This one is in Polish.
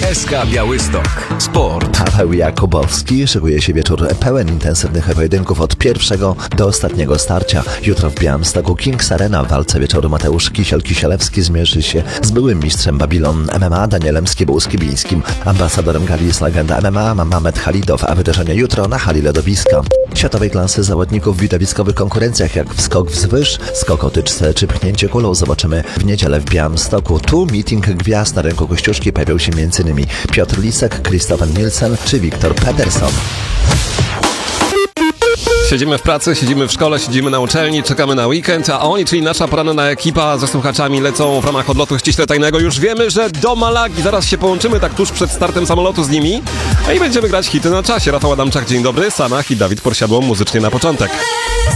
SK Białystok. Sport. Paweł Jakubowski. Szykuje się wieczór pełen intensywnych pojedynków od pierwszego do ostatniego starcia. Jutro w Białymstoku Kings Arena w walce wieczoru Mateusz Kisiel-Kisielewski zmierzy się z byłym mistrzem Babilon MMA Danielem Skibuł-Skibińskim. Ambasadorem gali jest legenda MMA Mamed Halidow, a wydarzenie jutro na hali lodowiska. Światowej klasy zawodników w widowiskowych konkurencjach jak skok wzwyż, skok o tyczce czy pchnięcie kulą zobaczymy w niedzielę w Białymstoku. Tu meeting gwiazd. Na rynku Kościuszki pojawił się m.in. Piotr Lisek, Kristoffer Nielsen czy Wiktor Pedersen. Siedzimy w pracy, siedzimy w szkole, siedzimy na uczelni, czekamy na weekend, a oni, czyli nasza poranna ekipa ze słuchaczami lecą w ramach odlotu ściśle tajnego. Już wiemy, że do Malagi. Zaraz się połączymy tak tuż przed startem samolotu z nimi i będziemy grać hity na czasie. Rafał Adamczak, dzień dobry, Sanach i Dawid Porsiadło muzycznie na początek.